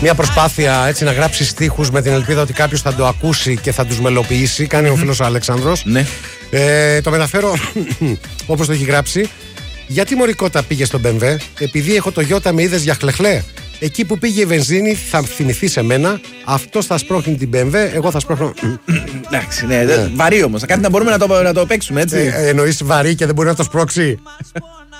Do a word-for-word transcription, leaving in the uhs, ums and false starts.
μια προσπάθεια έτσι να γράψει στίχους με την ελπίδα ότι κάποιος θα το ακούσει και θα τους μελοποιήσει. Κάνει ο φίλος ο Αλέξανδρος. Ναι. Ε, το μεταφέρω όπως το έχει γράψει. Γιατί μωρικότα πήγε στον μπι εμ ντάμπλιου? Επειδή έχω το γιώτα με είδες για χλεχλέ. Εκεί που πήγε η βενζίνη θα θυμηθεί σε μένα. Αυτός θα σπρώχνει την μπι εμ ντάμπλιου, εγώ θα σπρώχνω. Εντάξει, ναι, ναι. Βαρύ όμως. Κάτι να μπορούμε να το, να το παίξουμε, έτσι. Ε, εννοείς βαρύ και δεν μπορεί να το σπρώξει.